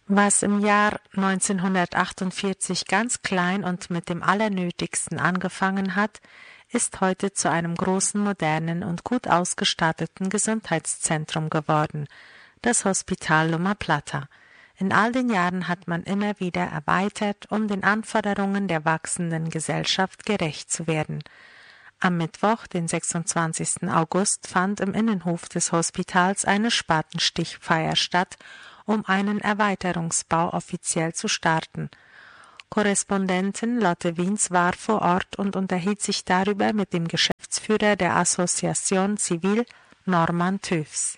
Was im Jahr 1948 ganz klein und mit dem Allernötigsten angefangen hat, ist heute zu einem großen, modernen und gut ausgestatteten Gesundheitszentrum geworden, das Hospital Loma Plata. In all den Jahren hat man immer wieder erweitert, um den Anforderungen der wachsenden Gesellschaft gerecht zu werden. Am Mittwoch, den 26. August, fand im Innenhof des Hospitals eine Spatenstichfeier statt, um einen Erweiterungsbau offiziell zu starten. Korrespondentin Lotte Wiens war vor Ort und unterhielt sich darüber mit dem Geschäftsführer der Association Civil, Norman Töfs.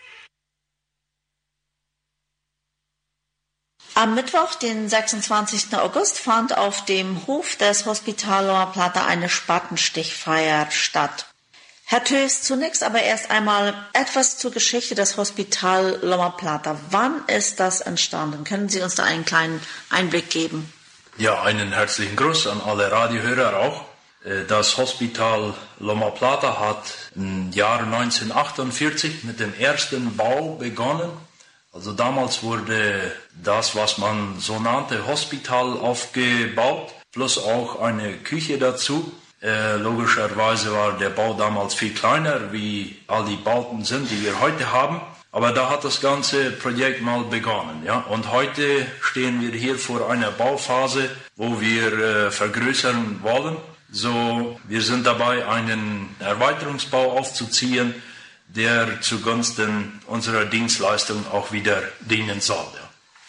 Am Mittwoch, den 26. August, fand auf dem Hof des Hospital Loma Plata eine Spatenstichfeier statt. Herr Töfs, zunächst aber erst einmal etwas zur Geschichte des Hospital Loma Plata. Wann ist das entstanden? Können Sie uns da einen kleinen Einblick geben? Ja, einen herzlichen Gruß an alle Radiohörer auch. Das Hospital Loma Plata hat im Jahr 1948 mit dem ersten Bau begonnen. Also damals wurde das, was man so nannte, Hospital aufgebaut, plus auch eine Küche dazu. Logischerweise war der Bau damals viel kleiner, wie all die Bauten sind, die wir heute haben. Aber da hat das ganze Projekt mal begonnen. Ja? Und heute stehen wir hier vor einer Bauphase, wo wir vergrößern wollen. So, wir sind dabei, einen Erweiterungsbau aufzuziehen, der zugunsten unserer Dienstleistung auch wieder dienen soll. Ja.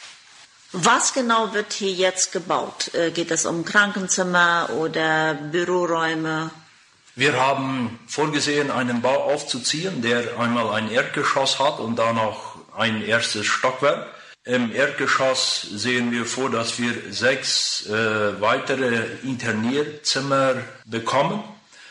Was genau wird hier jetzt gebaut? Geht es um Krankenzimmer oder Büroräume? Wir haben vorgesehen, einen Bau aufzuziehen, der einmal ein Erdgeschoss hat und dann noch ein erstes Stockwerk. Im Erdgeschoss sehen wir vor, dass wir 6 weitere Internierzimmer bekommen.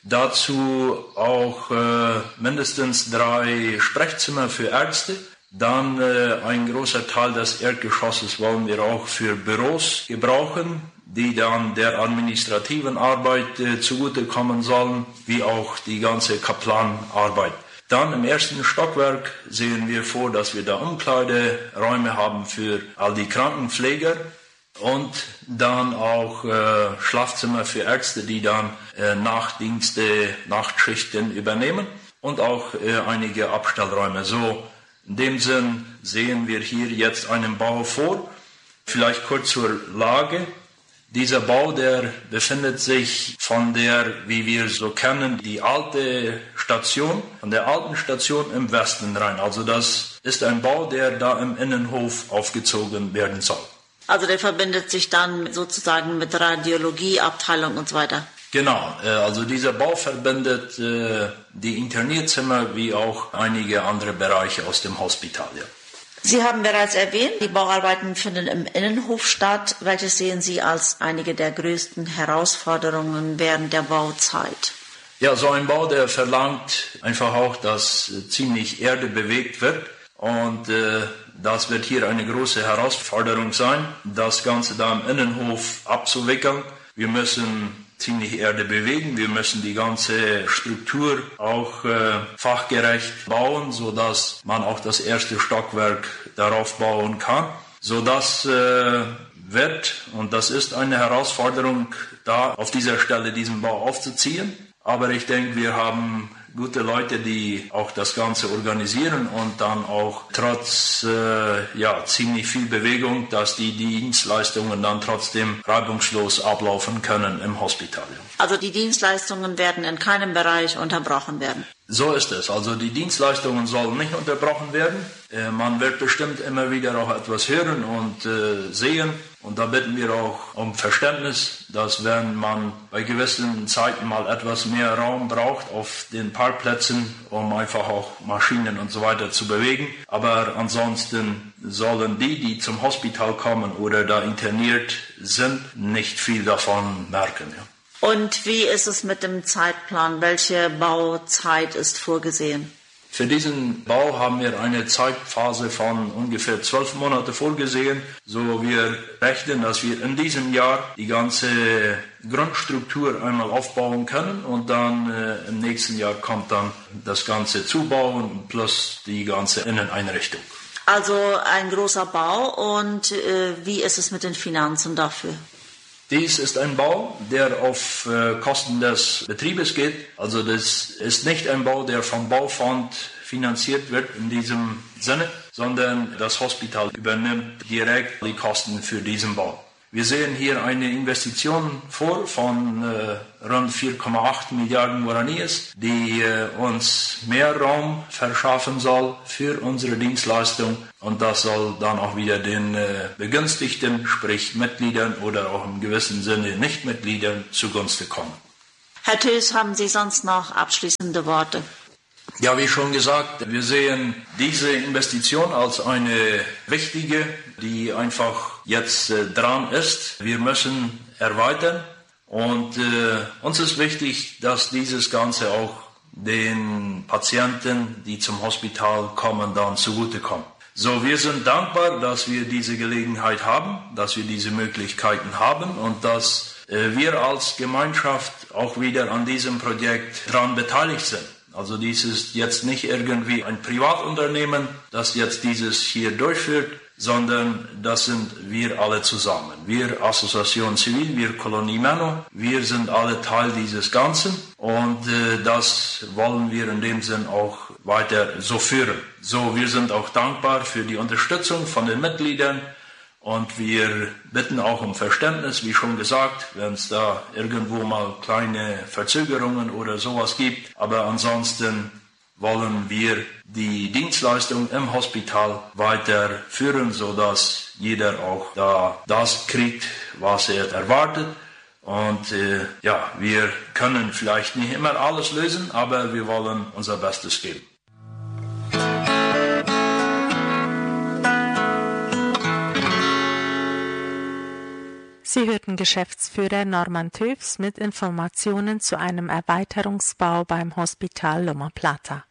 Dazu auch mindestens 3 Sprechzimmer für Ärzte. Dann ein großer Teil des Erdgeschosses wollen wir auch für Büros gebrauchen, die dann der administrativen Arbeit zugutekommen sollen, wie auch die ganze Kaplanarbeit. Dann im ersten Stockwerk sehen wir vor, dass wir da Umkleideräume haben für all die Krankenpfleger und dann auch Schlafzimmer für Ärzte, die dann Nachtdienste, Nachtschichten übernehmen und auch einige Abstellräume. So, in dem Sinn sehen wir hier jetzt einen Bau vor. Vielleicht kurz zur Lage. Dieser Bau, der befindet sich von der, wie wir so kennen, die alte Station, von der alten Station im Westen rein. Also das ist ein Bau, der da im Innenhof aufgezogen werden soll. Also der verbindet sich dann sozusagen mit Radiologieabteilung und so weiter? Genau, also dieser Bau verbindet die Internierzimmer wie auch einige andere Bereiche aus dem Hospital. Ja. Sie haben bereits erwähnt, die Bauarbeiten finden im Innenhof statt. Welches sehen Sie als einige der größten Herausforderungen während der Bauzeit? Ja, so ein Bau, der verlangt einfach auch, dass ziemlich Erde bewegt wird. Und das wird hier eine große Herausforderung sein, das Ganze da im Innenhof abzuwickeln. Wir müssen ziemlich Erde bewegen. Wir müssen die ganze Struktur auch fachgerecht bauen, sodass man auch das erste Stockwerk darauf bauen kann. So das wird und das ist eine Herausforderung, da auf dieser Stelle diesen Bau aufzuziehen. Aber ich denke, wir haben gute Leute, die auch das Ganze organisieren und dann auch trotz ziemlich viel Bewegung, dass die Dienstleistungen dann trotzdem reibungslos ablaufen können im Hospital. Also die Dienstleistungen werden in keinem Bereich unterbrochen werden? So ist es. Also die Dienstleistungen sollen nicht unterbrochen werden. Man wird bestimmt immer wieder auch etwas hören und sehen. Und da bitten wir auch um Verständnis, dass wenn man bei gewissen Zeiten mal etwas mehr Raum braucht auf den Parkplätzen, um einfach auch Maschinen und so weiter zu bewegen. Aber ansonsten sollen die zum Hospital kommen oder da interniert sind, nicht viel davon merken. Ja. Und wie ist es mit dem Zeitplan? Welche Bauzeit ist vorgesehen? Für diesen Bau haben wir eine Zeitphase von ungefähr 12 Monate vorgesehen. So wir rechnen, dass wir in diesem Jahr die ganze Grundstruktur einmal aufbauen können und dann im nächsten Jahr kommt dann das ganze Zubauen plus die ganze Inneneinrichtung. Also ein großer Bau und wie ist es mit den Finanzen dafür? Dies ist ein Bau, der auf Kosten des Betriebes geht. Also das ist nicht ein Bau, der vom Baufonds finanziert wird in diesem Sinne, sondern das Hospital übernimmt direkt die Kosten für diesen Bau. Wir sehen hier eine Investition vor von rund 4,8 Milliarden Guaraníes, die uns mehr Raum verschaffen soll für unsere Dienstleistung. Und das soll dann auch wieder den Begünstigten, sprich Mitgliedern oder auch im gewissen Sinne Nichtmitgliedern zugunsten kommen. Herr Tös, haben Sie sonst noch abschließende Worte? Ja, wie schon gesagt, wir sehen diese Investition als eine wichtige, die einfach jetzt dran ist. Wir müssen erweitern und uns ist wichtig, dass dieses Ganze auch den Patienten, die zum Hospital kommen, dann zugutekommt. So, wir sind dankbar, dass wir diese Gelegenheit haben, dass wir diese Möglichkeiten haben und dass wir als Gemeinschaft auch wieder an diesem Projekt dran beteiligt sind. Also dies ist jetzt nicht irgendwie ein Privatunternehmen, das jetzt dieses hier durchführt, sondern das sind wir alle zusammen. Wir Association Civil, wir Kolonie Menno, wir sind alle Teil dieses Ganzen und das wollen wir in dem Sinn auch weiter so führen. So, wir sind auch dankbar für die Unterstützung von den Mitgliedern. Und wir bitten auch um Verständnis, wie schon gesagt, wenn es da irgendwo mal kleine Verzögerungen oder sowas gibt. Aber ansonsten wollen wir die Dienstleistung im Hospital weiterführen, sodass jeder auch da das kriegt, was er erwartet. Und wir können vielleicht nicht immer alles lösen, aber wir wollen unser Bestes geben. Sie hörten Geschäftsführer Norman Töfs mit Informationen zu einem Erweiterungsbau beim Hospital Loma Plata.